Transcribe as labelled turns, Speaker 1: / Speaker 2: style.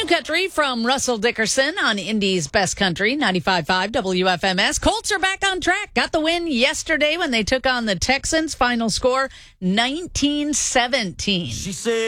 Speaker 1: Country from Russell Dickerson on Indy's Best Country, 95.5 WFMS. Colts are back on track. Got the win yesterday when they took on the Texans. Final score, 19-17.
Speaker 2: She said.